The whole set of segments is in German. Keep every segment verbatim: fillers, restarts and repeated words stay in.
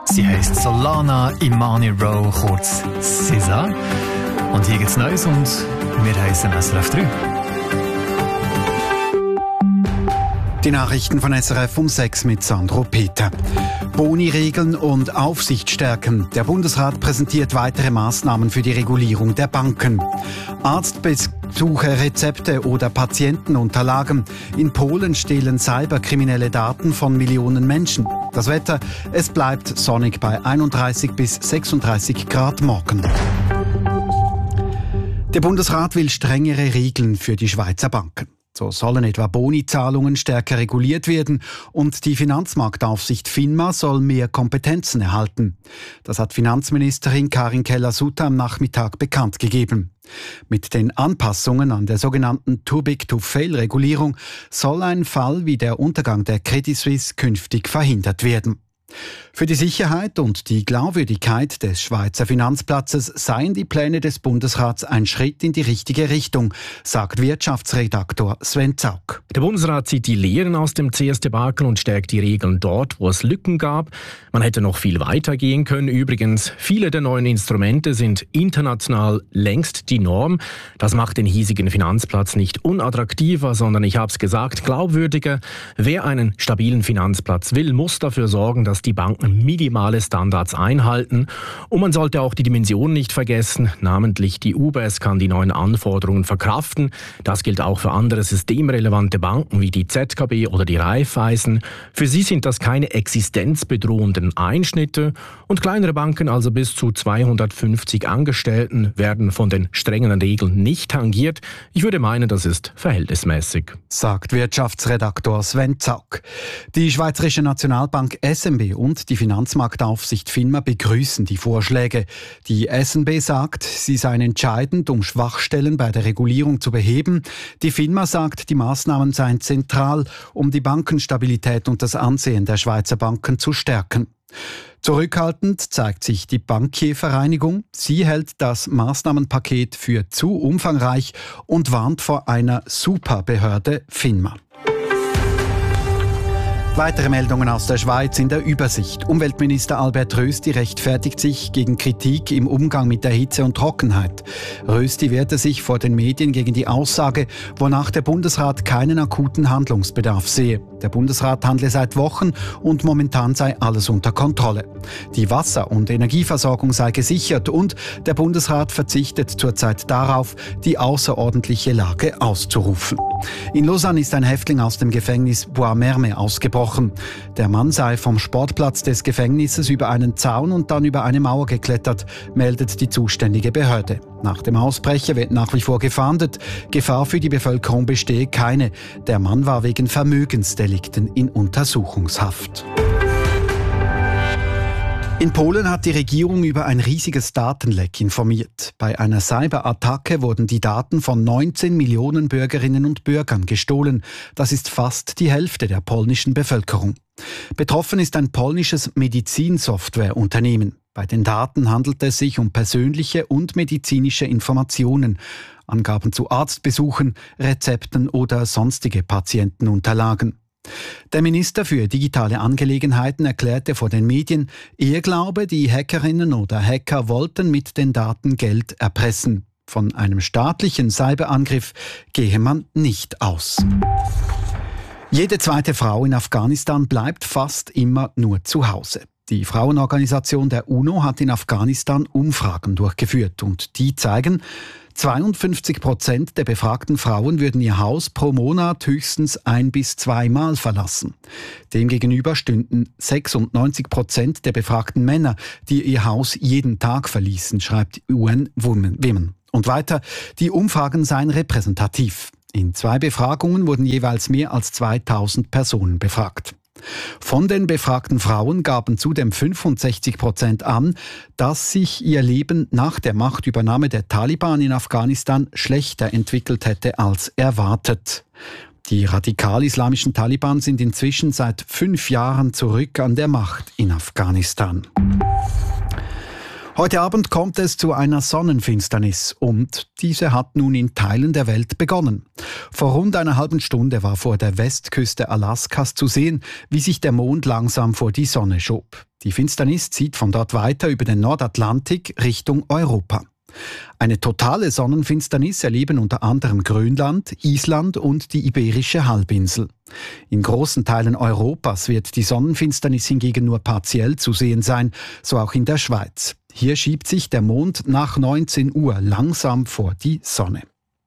Sie heisst Solana Imani Rowe, kurz S Z A. Und hier gibt's Neues und wir heißen S R F drei. Die Nachrichten von S R F um sechs mit Sandro Peter. Boni-Regeln und Aufsicht stärken. Der Bundesrat präsentiert weitere Maßnahmen für die Regulierung der Banken. Arztbesuche, Rezepte oder Patientenunterlagen. In Polen stehlen Cyberkriminelle Daten von Millionen Menschen. Das Wetter, es bleibt sonnig bei einunddreißig bis sechsunddreißig Grad morgen. Der Bundesrat will strengere Regeln für die Schweizer Banken. So sollen etwa Bonizahlungen stärker reguliert werden und die Finanzmarktaufsicht FINMA soll mehr Kompetenzen erhalten. Das hat Finanzministerin Karin Keller-Sutter am Nachmittag bekannt gegeben. Mit den Anpassungen an der sogenannten Too-Big-to-Fail-Regulierung soll ein Fall wie der Untergang der Credit Suisse künftig verhindert werden. Für die Sicherheit und die Glaubwürdigkeit des Schweizer Finanzplatzes seien die Pläne des Bundesrats ein Schritt in die richtige Richtung, sagt Wirtschaftsredaktor Sven Zaug. Der Bundesrat zieht die Lehren aus dem C S-Debakel und stärkt die Regeln dort, wo es Lücken gab. Man hätte noch viel weiter gehen können. Übrigens, viele der neuen Instrumente sind international längst die Norm. Das macht den hiesigen Finanzplatz nicht unattraktiver, sondern, ich habe es gesagt, glaubwürdiger. Wer einen stabilen Finanzplatz will, muss dafür sorgen, dass die Banken minimale Standards einhalten. Und man sollte auch die Dimension nicht vergessen, namentlich die U B S kann die neuen Anforderungen verkraften. Das gilt auch für andere systemrelevante Banken wie die Z K B oder die Raiffeisen. Für sie sind das keine existenzbedrohenden Einschnitte und kleinere Banken, also bis zu zweihundertfünfzig Angestellten, werden von den strengen Regeln nicht tangiert. Ich würde meinen, das ist verhältnismäßig, sagt Wirtschaftsredaktor Sven Zaug. Die Schweizerische Nationalbank S N B und die Finanzmarktaufsicht FINMA begrüßen die Vorschläge. Die S N B sagt, sie seien entscheidend, um Schwachstellen bei der Regulierung zu beheben. Die FINMA sagt, die Maßnahmen seien zentral, um die Bankenstabilität und das Ansehen der Schweizer Banken zu stärken. Zurückhaltend zeigt sich die Bankiervereinigung. Sie hält das Maßnahmenpaket für zu umfangreich und warnt vor einer Superbehörde FINMA. Weitere Meldungen aus der Schweiz in der Übersicht. Umweltminister Albert Rösti rechtfertigt sich gegen Kritik im Umgang mit der Hitze und Trockenheit. Rösti wehrte sich vor den Medien gegen die Aussage, wonach der Bundesrat keinen akuten Handlungsbedarf sehe. Der Bundesrat handle seit Wochen und momentan sei alles unter Kontrolle. Die Wasser- und Energieversorgung sei gesichert und der Bundesrat verzichtet zurzeit darauf, die außerordentliche Lage auszurufen. In Lausanne ist ein Häftling aus dem Gefängnis Bois-Merme ausgebrochen. Der Mann sei vom Sportplatz des Gefängnisses über einen Zaun und dann über eine Mauer geklettert, meldet die zuständige Behörde. Nach dem Ausbrecher wird nach wie vor gefahndet. Gefahr für die Bevölkerung bestehe keine. Der Mann war wegen Vermögensdelikten in Untersuchungshaft. In Polen hat die Regierung über ein riesiges Datenleck informiert. Bei einer Cyberattacke wurden die Daten von neunzehn Millionen Bürgerinnen und Bürgern gestohlen. Das ist fast die Hälfte der polnischen Bevölkerung. Betroffen ist ein polnisches Medizinsoftwareunternehmen. Bei den Daten handelt es sich um persönliche und medizinische Informationen, Angaben zu Arztbesuchen, Rezepten oder sonstige Patientenunterlagen. Der Minister für digitale Angelegenheiten erklärte vor den Medien, er glaube, die Hackerinnen oder Hacker wollten mit den Daten Geld erpressen. Von einem staatlichen Cyberangriff gehe man nicht aus. Jede zweite Frau in Afghanistan bleibt fast immer nur zu Hause. Die Frauenorganisation der UNO hat in Afghanistan Umfragen durchgeführt und die zeigen, zweiundfünfzig Prozent der befragten Frauen würden ihr Haus pro Monat höchstens ein- bis zweimal verlassen. Demgegenüber stünden sechsundneunzig Prozent der befragten Männer, die ihr Haus jeden Tag verließen, schreibt U N Women. Und weiter, die Umfragen seien repräsentativ. In zwei Befragungen wurden jeweils mehr als zweitausend Personen befragt. Von den befragten Frauen gaben zudem fünfundsechzig Prozent an, dass sich ihr Leben nach der Machtübernahme der Taliban in Afghanistan schlechter entwickelt hätte als erwartet. Die radikal-islamischen Taliban sind inzwischen seit fünf Jahren zurück an der Macht in Afghanistan. Heute Abend kommt es zu einer Sonnenfinsternis und diese hat nun in Teilen der Welt begonnen. Vor rund einer halben Stunde war vor der Westküste Alaskas zu sehen, wie sich der Mond langsam vor die Sonne schob. Die Finsternis zieht von dort weiter über den Nordatlantik Richtung Europa. Eine totale Sonnenfinsternis erleben unter anderem Grönland, Island und die Iberische Halbinsel. In großen Teilen Europas wird die Sonnenfinsternis hingegen nur partiell zu sehen sein, so auch in der Schweiz. Hier schiebt sich der Mond nach neunzehn Uhr langsam vor die Sonne.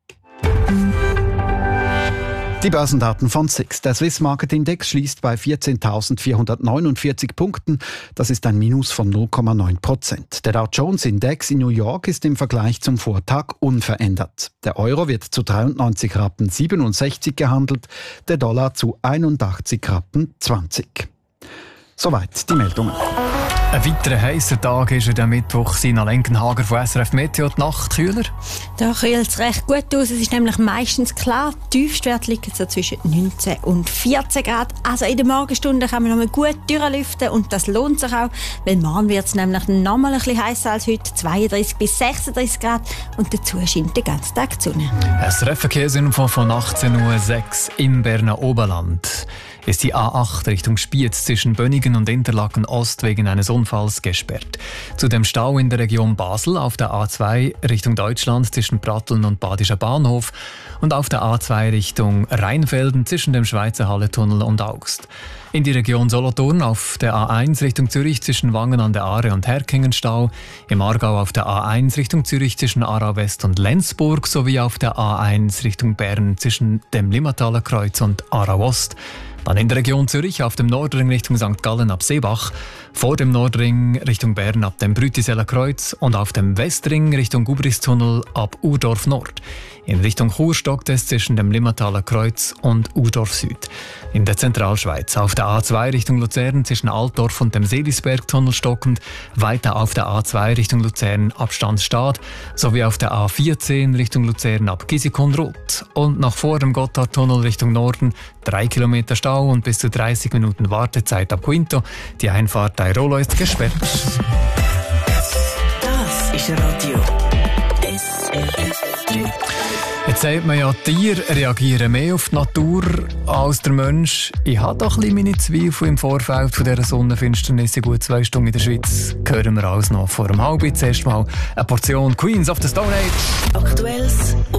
Die Börsendaten von S I X. Der Swiss Market Index schließt bei vierzehntausendvierhundertneunundvierzig Punkten. Das ist ein Minus von null Komma neun Prozent. Der Dow Jones Index in New York ist im Vergleich zum Vortag unverändert. Der Euro wird zu dreiundneunzig Rappen siebenundsechzig gehandelt, der Dollar zu einundachtzig Rappen zwanzig. Soweit die Meldungen. Ein weiterer heißer Tag ist der Mittwoch. Sina Lenkenhager von S R F Meteo. Die Nacht kühler? Da kühlt es recht gut aus. Es ist nämlich meistens klar. Die Tiefstwerte liegen so zwischen neunzehn und vierzehn Grad. Also in der Morgenstunde kann man noch mal gut durchlüften und das lohnt sich auch, weil morgen wird es nämlich noch mal ein bisschen heißer als heute, zweiunddreißig bis sechsunddreißig Grad und dazu scheint den ganzen Tag die Sonne. S R F Verkehrsinfo von achtzehn Uhr sechs im Berner Oberland. Ist die A acht Richtung Spiez zwischen Bönigen und Interlaken Ost wegen eines Unfalls gesperrt. Zu dem Stau in der Region Basel auf der A zwei Richtung Deutschland zwischen Pratteln und Badischer Bahnhof und auf der A zwei Richtung Rheinfelden zwischen dem Schweizer Halletunnel und Augst. In die Region Solothurn auf der A eins Richtung Zürich zwischen Wangen an der Aare und Herkingen Stau, im Aargau auf der A eins Richtung Zürich zwischen Aarau West und Lenzburg sowie auf der A eins Richtung Bern zwischen dem Limmataler Kreuz und Aarau Ost. Dann in der Region Zürich auf dem Nordring Richtung Sankt Gallen ab Seebach, vor dem Nordring Richtung Bern ab dem Brütiseller Kreuz und auf dem Westring Richtung Gubristunnel ab Urdorf Nord. In Richtung Chur stockt es zwischen dem Limmataler Kreuz und Urdorf Süd. In der Zentralschweiz auf der A zwei Richtung Luzern zwischen Altdorf und dem Seelisbergtunnel stockend, weiter auf der A zwei Richtung Luzern ab Stanzstadt sowie auf der A vierzehn Richtung Luzern ab Gisikon-Roth und nach vor dem Gotthardtunnel Richtung Norden drei Kilometer Stau und bis zu dreißig Minuten Wartezeit ab Quinto. Die Einfahrt Tirolo ist gesperrt. Das ist Radio S R F drei. Jetzt sagt man ja, Tiere reagieren mehr auf die Natur als der Mensch. Ich habe doch ein bisschen meine Zweifel im Vorfeld von dieser Sonnenfinsternis in gut zwei Stunden in der Schweiz. Hören wir alles noch vor dem Halb. Zuerst mal eine Portion Queens of the Stone Age. Aktuelles